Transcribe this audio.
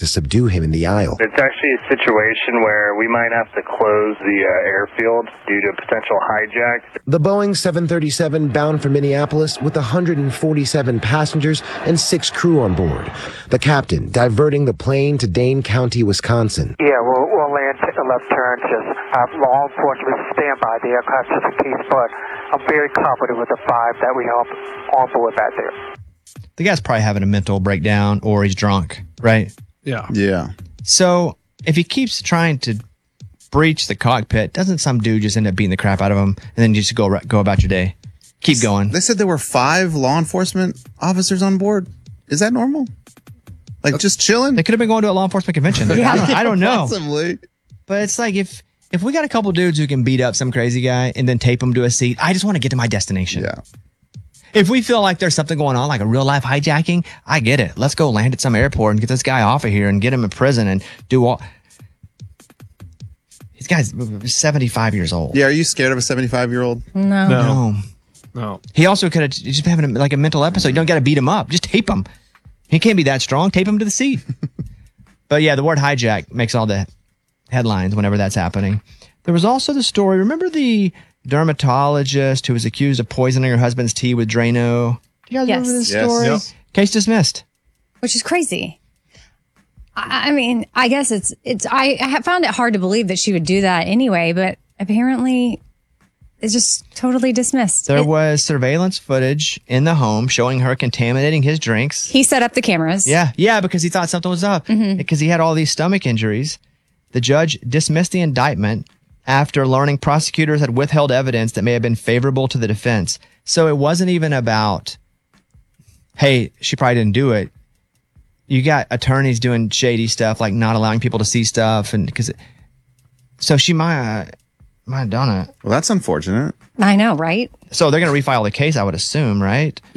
to subdue him in the aisle. It's actually a situation where we might have to close the airfield due to potential hijack. The Boeing 737 bound for Minneapolis with 147 passengers and 6 crew on board. The captain diverting the plane to Dane County, Wisconsin. Yeah, we'll land, take a left turn, just have law enforcement stand by the aircraft just in case, but I'm very confident with the 5 that we have on board back there. The guy's probably having a mental breakdown or he's drunk, right? Yeah. Yeah. So if he keeps trying to breach the cockpit, doesn't some dude just end up beating the crap out of him and then you just go about your day? Keep going. They said there were 5 law enforcement officers on board. Is that normal? Like just chilling? They could have been going to a law enforcement convention. I don't know. Possibly. But it's like if we got a couple dudes who can beat up some crazy guy and then tape him to a seat, I just want to get to my destination. Yeah. If we feel like there's something going on, like a real life hijacking, I get it. Let's go land at some airport and get this guy off of here and get him in prison and do all. This guy's 75 years old. Yeah. Are you scared of a 75-year-old? No. He also could have just been having like a mental episode. You don't got to beat him up. Just tape him. He can't be that strong. Tape him to the seat. But yeah, the word hijack makes all the headlines whenever that's happening. There was also the story. Remember the dermatologist who was accused of poisoning her husband's tea with Drano? Do you guys remember this story? Yep. Case dismissed. Which is crazy. I mean, I guess I found it hard to believe that she would do that anyway, but apparently it's just totally dismissed. There was surveillance footage in the home showing her contaminating his drinks. He set up the cameras. Yeah, because he thought something was up. Because he had all these stomach injuries. The judge dismissed the indictment after learning prosecutors had withheld evidence that may have been favorable to the defense. So it wasn't even about, hey, she probably didn't do it. You got attorneys doing shady stuff, like not allowing people to see stuff, and so she might have done it. Well, that's unfortunate. I know, right? So they're going to refile the case, I would assume, right?